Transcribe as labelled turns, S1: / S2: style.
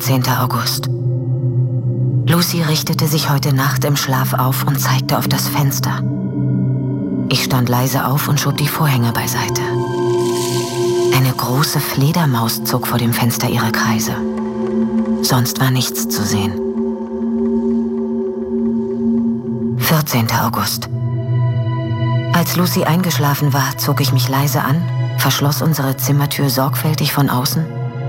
S1: 13. August. Lucy richtete sich heute Nacht im Schlaf auf und zeigte auf das Fenster. Ich stand leise auf und schob die Vorhänge beiseite. Eine große Fledermaus zog vor dem Fenster ihre Kreise. Sonst war nichts zu sehen. 14. August. Als Lucy eingeschlafen war, zog ich mich leise an, verschloss unsere Zimmertür sorgfältig von außen